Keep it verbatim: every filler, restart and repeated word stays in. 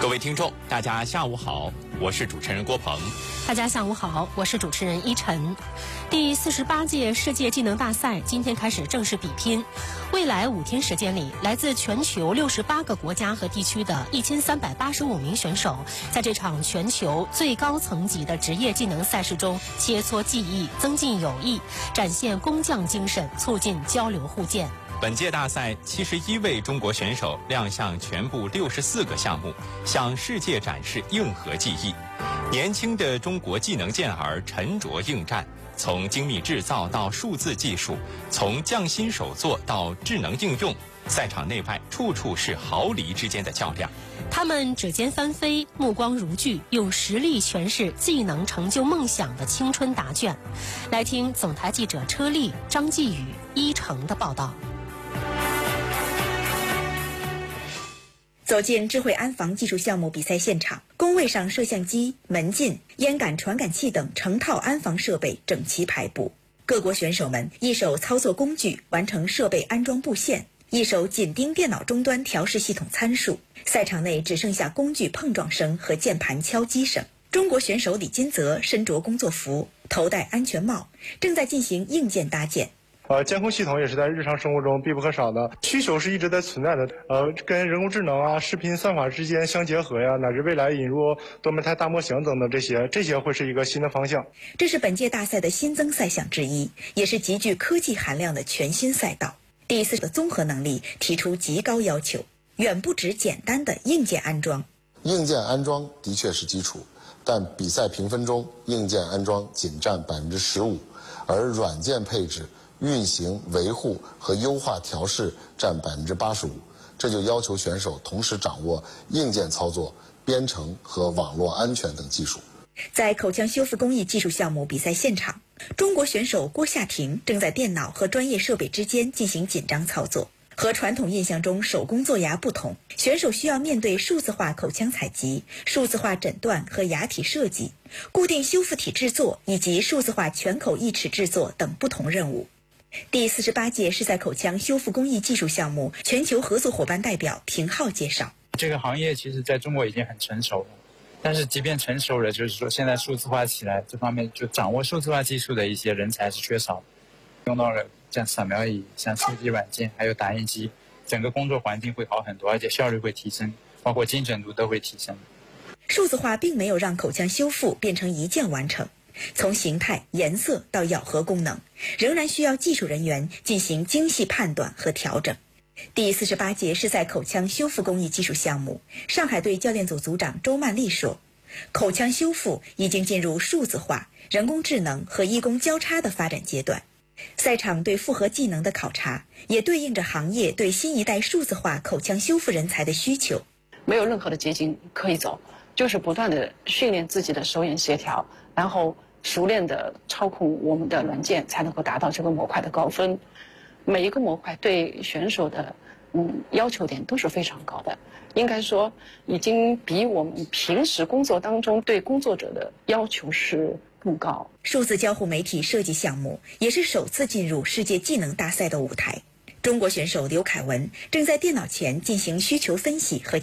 各位听众，大家下午好，我是主持人郭鹏。 大家下午好，我是主持人依晨。第四十八届世界技能大赛今天开始正式比拼，未来五天时间里，来自全球六十八个国家和地区的一千三百八十五名选手，在这场全球最高层级的职业技能赛事中切磋技艺，增进友谊，展现工匠精神，促进交流互鉴。 本届大赛七十一位中国选手亮相全部六十四个项目，向世界展示硬核技艺。年轻的中国技能健儿沉着应战，从精密制造到数字技术，从匠心手作到智能应用，赛场内外处处是毫厘之间的较量。 他们指尖翻飞，目光如炬，用实力诠释技能成就梦想的青春答卷。来听总台记者车丽、张继宇、依成的报道。 走进智慧安防技术项目比赛现场，工位上摄像机、门禁、烟感传感器等成套安防设备整齐排布。各国选手们一手操作工具完成设备安装布线，一手紧盯电脑终端调试系统参数。赛场内只剩下工具碰撞声和键盘敲击声。中国选手李金泽身着工作服，头戴安全帽，正在进行硬件搭建。 呃，监控系统也是在日常生活中必不可少的，需求是一直在存在的。呃，跟人工智能啊、视频算法之间相结合呀，乃至未来引入多媒态大模型等等，这些这些会是一个新的方向。 这是本届大赛的新增赛项之一，也是极具科技含量的全新赛道。第四的综合能力提出极高要求，远不止简单的硬件安装。 硬件安装的确是基础，但比赛评分中硬件安装仅占百分之十五，而软件配置、运行、维护和优化调试占百分之八十五，这就要求选手同时掌握硬件操作、编程和网络安全等技术。 在口腔修复工艺技术项目比赛现场，中国选手郭夏婷正在电脑和专业设备之间进行紧张操作。和传统印象中手工做牙不同，选手需要面对数字化口腔采集、数字化诊断和牙体设计、固定修复体制作以及数字化全口义齿制作等不同任务。第四十八届世赛口腔修复工艺技术项目全球合作伙伴代表平浩介绍， 这个行业其实在中国已经很成熟了，但是即便成熟了，就是说现在数字化起来这方面就掌握数字化技术的一些人才是缺少的，用到了像扫描仪、像数据软件还有打印机，整个工作环境会好很多，而且效率会提升，包括精准度都会提升。 数字化并没有让口腔修复变成一键完成，从形态、颜色到咬合功能，仍然需要技术人员进行精细判断和调整。第四十八届世赛口腔修复工艺技术项目，上海队教练组组长周曼丽说，口腔修复已经进入数字化、人工智能和医工交叉的发展阶段。赛场对复合技能的考察，也对应着行业对新一代数字化口腔修复人才的需求。 没有任何的捷径可以走，就是不断的训练自己的手眼协调，然后熟练的操控我们的软件，才能够达到这个模块的高分。每一个模块对选手的嗯要求点都是非常高的，应该说已经比我们平时工作当中对工作者的要求是更高。 数字交互媒体设计项目也是首次进入世界技能大赛的舞台。中国选手刘凯文正在电脑前进行需求分析和